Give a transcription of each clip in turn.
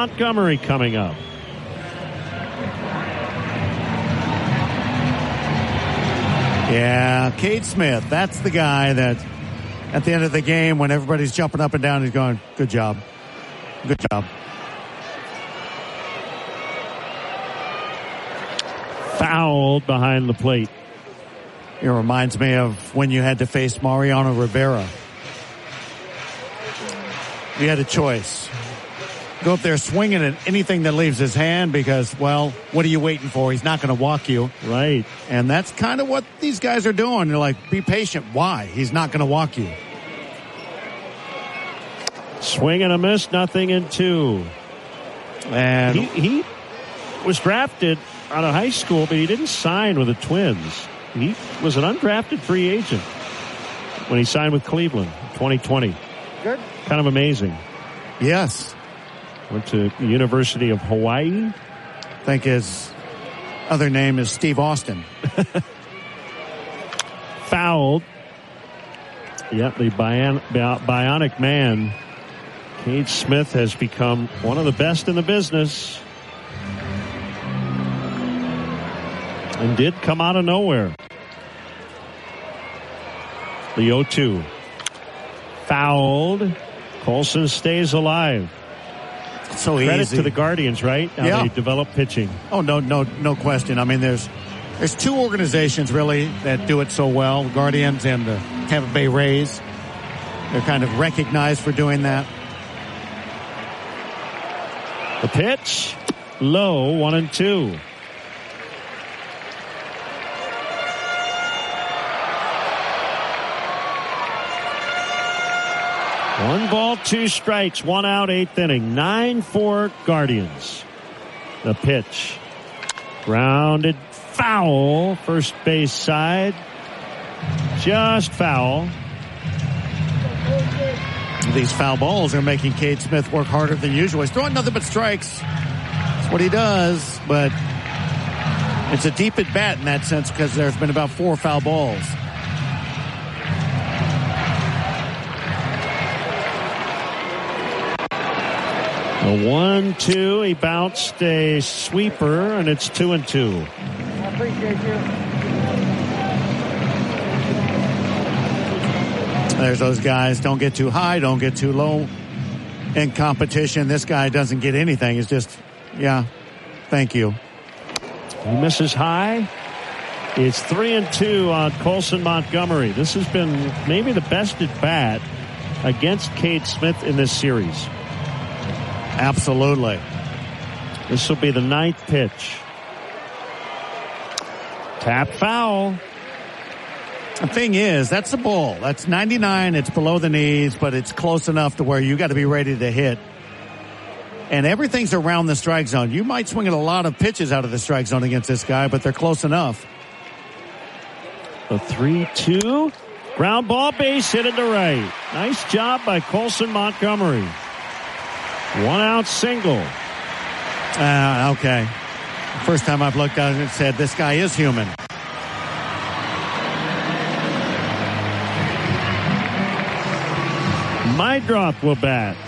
Montgomery coming up. Yeah, Cade Smith, that's the guy that at the end of the game when everybody's jumping up and down, he's going, good job. Good job. Fouled behind the plate. It reminds me of when you had to face Mariano Rivera. You had a choice. Go up there swinging at anything that leaves his hand because, well, what are you waiting for? He's not going to walk you. Right. And that's kind of what these guys are doing. They're like, be patient. Why? He's not going to walk you. Swing and a miss, 0-2. And he was drafted out of high school, but he didn't sign with the Twins. He was an undrafted free agent when he signed with Cleveland in 2020. Good. Kind of amazing. Yes. Went to the University of Hawaii. I think his other name is Steve Austin. Fouled. Yep, the bionic man, Cade Smith, has become one of the best in the business. And did come out of nowhere. The 0-2. Fouled. Colson stays alive. So Credit easy to the Guardians, right? How they develop pitching. Oh, no question. I mean, there's two organizations really that do it so well, Guardians and the Tampa Bay Rays. They're kind of recognized for doing that. The pitch, low, 1-2. One ball, 2 strikes, 1 out, 8th inning. 9-4 Guardians. The pitch. Grounded foul. First base side. Just foul. These foul balls are making Cade Smith work harder than usual. He's throwing nothing but strikes. That's what he does. But it's a deep at bat in that sense because there's been about 4 foul balls. A 1-2. He bounced a sweeper, and it's 2-2. I appreciate you. There's those guys. Don't get too high. Don't get too low. In competition, this guy doesn't get anything. It's just, yeah, thank you. He misses high. It's 3-2 on Colson Montgomery. This has been maybe the best at bat against Cade Smith in this series. Absolutely. This will be the 9th pitch. Tap foul. The thing is, that's the ball. That's 99. It's below the knees, but it's close enough to where you got to be ready to hit. And everything's around the strike zone. You might swing at a lot of pitches out of the strike zone against this guy, but they're close enough. A 3-2. Ground ball, base hit into right. Nice job by Colson Montgomery. 1 out single. Okay. First time I've looked at it and said, this guy is human. Meidroth will bat.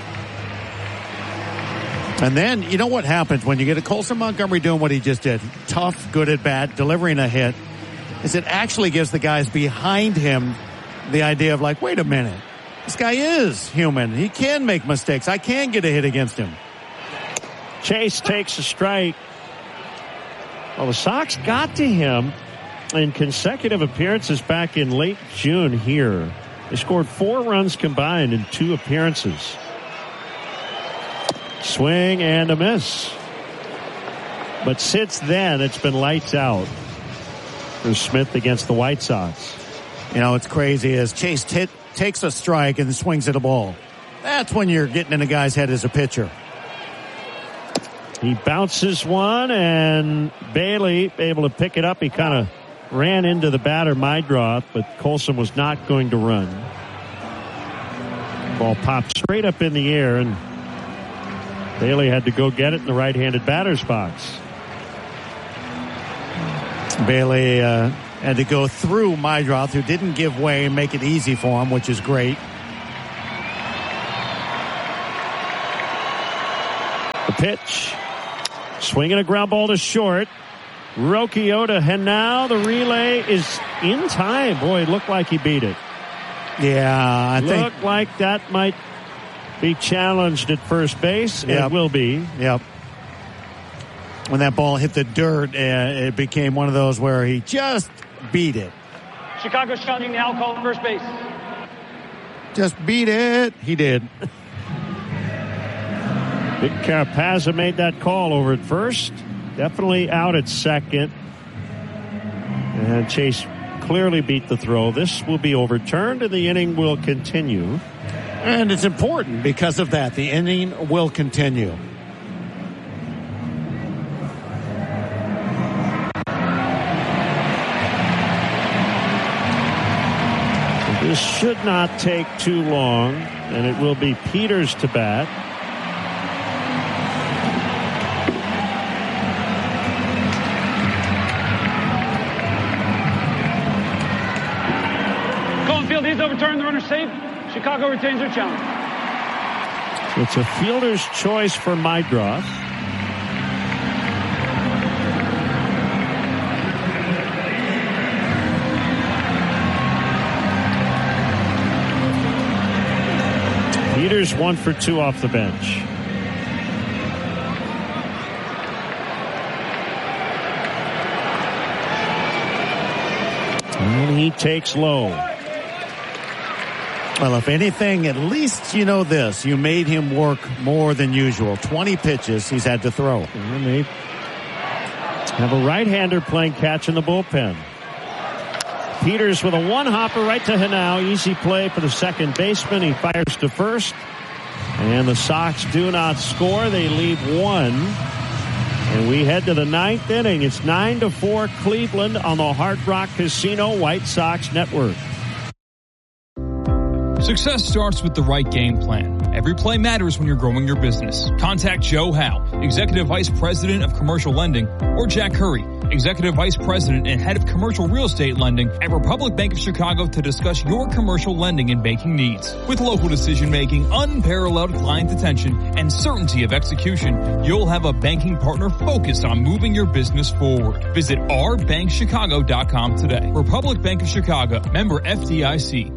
And then, you know what happens when you get a Colson Montgomery doing what he just did? Tough, good at bat, delivering a hit. Is it actually gives the guys behind him the idea of like, wait a minute. This guy is human. He can make mistakes. I can get a hit against him. Chase takes a strike. Well, the Sox got to him in consecutive appearances back in late June here. They scored 4 runs combined in 2 appearances. Swing and a miss. But since then, it's been lights out for Smith against the White Sox. You know, it's crazy as Chase takes a strike and swings at a ball. That's when you're getting in a guy's head as a pitcher. He bounces one, and Bailey able to pick it up. He kind of ran into the batter, Meidroth, but Colson was not going to run. Ball popped straight up in the air, and Bailey had to go get it in the right-handed batter's box. Bailey had to go through Meidroth, who didn't give way and make it easy for him, which is great. The pitch. Swinging a ground ball to short. Rocchio, and now the relay is in time. Boy, it looked like he beat it. Yeah, I think. Looked like that might be challenged at first base. Yep. It will be. Yep. When that ball hit the dirt, it became one of those where he just beat it. Chicago challenging the out call at first base. Just beat it. He did. Big Carapazza made that call over at first. Definitely out at second. And Chase clearly beat the throw. This will be overturned and the inning will continue. And it's important because of that. The inning will continue. This should not take too long, and it will be Peters to bat. Calling field, he's overturned. The runner's safe. Chicago retains their challenge. It's a fielder's choice for Meidroth. Peters 1 for 2 off the bench. And he takes low. Well, if anything, at least you know this. You made him work more than usual. 20 pitches he's had to throw. And they have a right-hander playing catch in the bullpen. Peters with a one-hopper right to Hanau. Easy play for the second baseman. He fires to first. And the Sox do not score. They leave one. And we head to the ninth inning. It's 9-4 Cleveland on the Hard Rock Casino White Sox Network. Success starts with the right game plan. Every play matters when you're growing your business. Contact Joe Howe, Executive Vice President of Commercial Lending, or Jack Curry, Executive Vice President and Head of Commercial Real Estate Lending at Republic Bank of Chicago to discuss your commercial lending and banking needs. With local decision-making, unparalleled client attention, and certainty of execution, you'll have a banking partner focused on moving your business forward. Visit ourbankchicago.com today. Republic Bank of Chicago, member FDIC.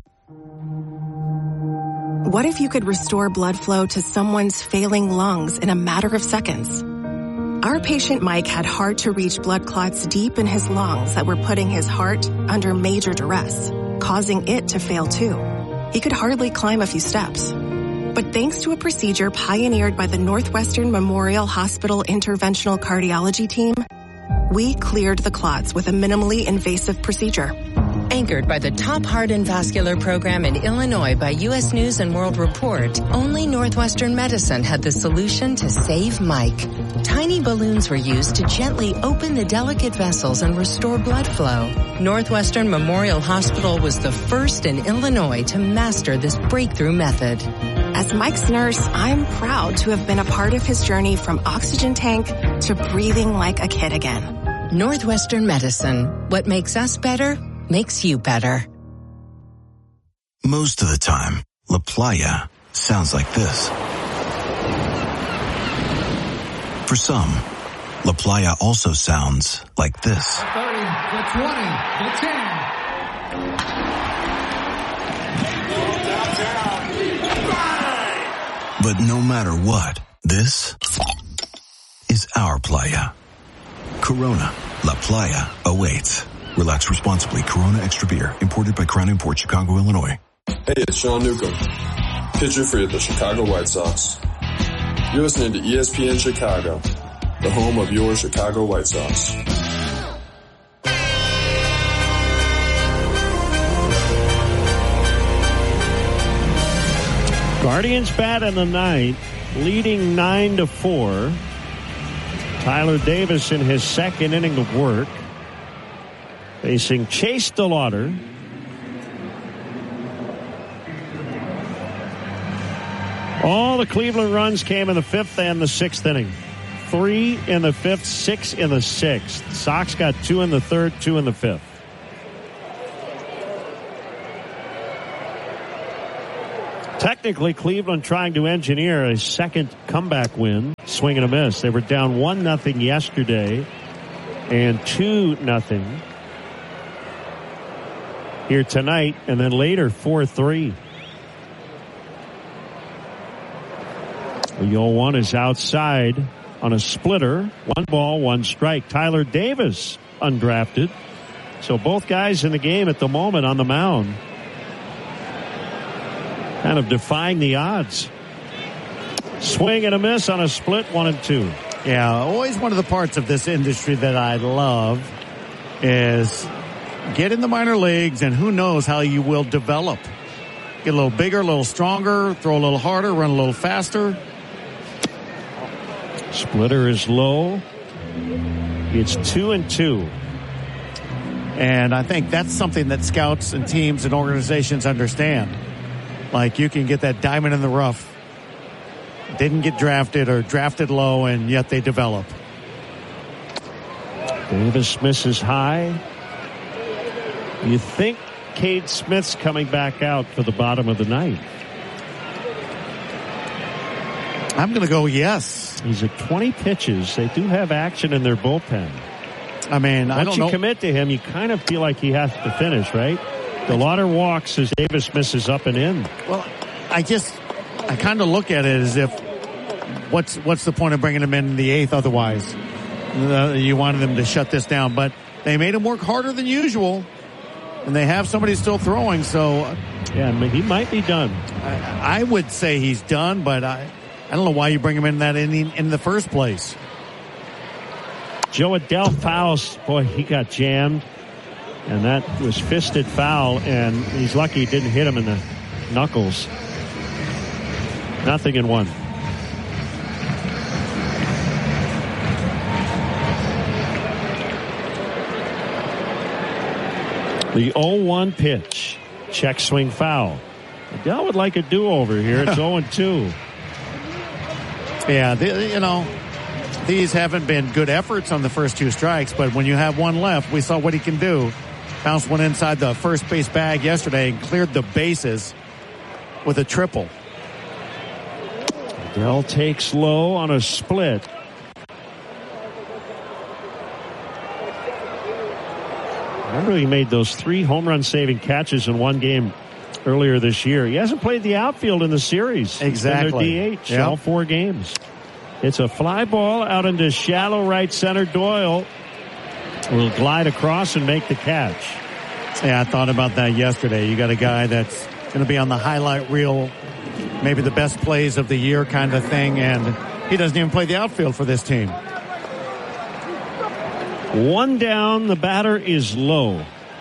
What if you could restore blood flow to someone's failing lungs in a matter of seconds? Our patient Mike had hard-to-reach blood clots deep in his lungs that were putting his heart under major duress, causing it to fail too. He could hardly climb a few steps. But thanks to a procedure pioneered by the Northwestern Memorial Hospital Interventional Cardiology Team, we cleared the clots with a minimally invasive procedure. Anchored by the top heart and vascular program in Illinois by U.S. News and World Report, only Northwestern Medicine had the solution to save Mike. Tiny balloons were used to gently open the delicate vessels and restore blood flow. Northwestern Memorial Hospital was the first in Illinois to master this breakthrough method. As Mike's nurse, I'm proud to have been a part of his journey from oxygen tank to breathing like a kid again. Northwestern Medicine. What makes us better makes you better. Most of the time, La Playa sounds like this. For some, La Playa also sounds like this. The 30, the 20, the 10. But no matter what, this is our Playa. Corona, La Playa awaits. Relax responsibly. Corona Extra Beer, imported by Crown Imports, Chicago, Illinois. Hey, it's Sean Newcomb, pitcher for the Chicago White Sox. You're listening to ESPN Chicago, the home of your Chicago White Sox. Guardians bat in the ninth, leading 9-4. Tyler Davis in his second inning of work, facing Chase DeLauder. All the Cleveland runs came in the fifth and the sixth inning. 3 in the fifth, 6 in the sixth. Sox got 2 in the third, 2 in the fifth. Technically, Cleveland trying to engineer a second comeback win. swing and a miss. They were down 1-0 yesterday and 2-0 here tonight, and then later 4-3. The 0-1 is outside on a splitter. 1 ball, 1 strike. Tyler Davis, undrafted. So both guys in the game at the moment on the mound, kind of defying the odds. Swing and a miss on a split, 1-2. Yeah, always one of the parts of this industry that I love is get in the minor leagues, and who knows how you will develop. Get a little bigger, a little stronger, throw a little harder, run a little faster. Splitter is low. It's 2-2. And I think that's something that scouts and teams and organizations understand. Like, you can get that diamond in the rough. Didn't get drafted or drafted low, and yet they develop. Davis misses high. You think Cade Smith's coming back out for the bottom of the ninth? I'm going to go yes. He's at 20 pitches. They do have action in their bullpen. I mean, I don't know. Once you commit to him, you kind of feel like he has to finish, right? DeLauder walks as Davis misses up and in. Well, I kind of look at it as if, what's the point of bringing him in the 8th otherwise? You wanted them to shut this down, but they made him work harder than usual, and they have somebody still throwing, so. Yeah, I mean, he might be done. I would say he's done, but I don't know why you bring him in that inning in the first place. Joe Adell fouls. Boy, he got jammed, and that was fisted foul, and he's lucky he didn't hit him in the knuckles. 0-1. The 0-1 pitch. Check swing foul. Adell would like a do-over here. It's 0-2. Yeah, these haven't been good efforts on the first 2 strikes, but when you have one left, we saw what he can do. Bounced one inside the first base bag yesterday and cleared the bases with a triple. Adell takes low on a split. Remember, he made those 3 home run saving catches in one game earlier this year. He hasn't played the outfield in the series. Exactly. Their DH all 4 games. It's a fly ball out into shallow right center. Doyle will glide across and make the catch. Yeah, I thought about that yesterday. You got a guy that's going to be on the highlight reel, maybe the best plays of the year kind of thing, and he doesn't even play the outfield for this team. 1 down, the batter is low.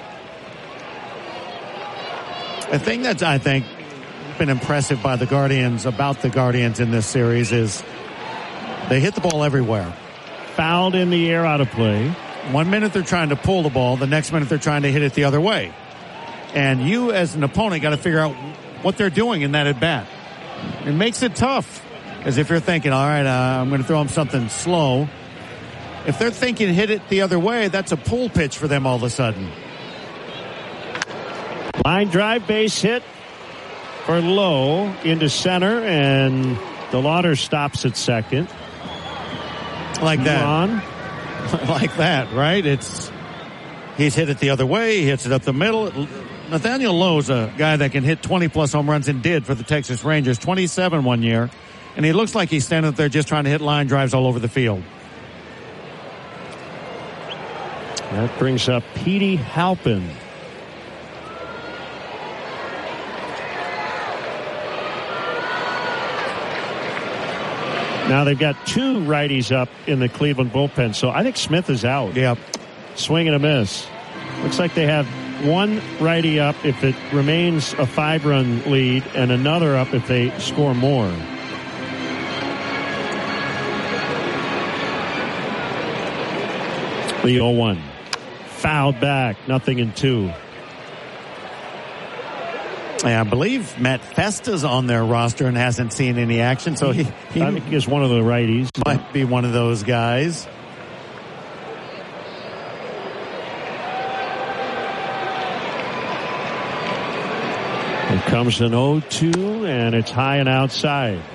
The thing that's, I think, been impressive by the Guardians, about the Guardians in this series, is they hit the ball everywhere. Fouled in the air, out of play. 1 minute they're trying to pull the ball, the next minute they're trying to hit it the other way. And you as an opponent got to figure out what they're doing in that at bat. It makes it tough, as if you're thinking, all right, I'm going to throw them something slow. If they're thinking hit it the other way, that's a pull pitch for them all of a sudden. Line drive, base hit for Lowe into center, and DeLauder stops at second. Like that. On. Like that, right? He's hit it the other way. He hits it up the middle. Nathaniel Lowe's a guy that can hit 20-plus home runs and did for the Texas Rangers. 27 one year. And he looks like he's standing up there just trying to hit line drives all over the field. That brings up Petey Halpin. Now they've got 2 righties up in the Cleveland bullpen, so I think Smith is out. Yep. Swing and a miss. Looks like they have 1 righty up if it remains a 5-run lead, and another up if they score more. The 0-1. Fouled back. 0-2. I believe Matt Festa's on their roster and hasn't seen any action, so he I think he's one of the righties. Might be one of those guys. Here comes an 0-2, and it's high and outside.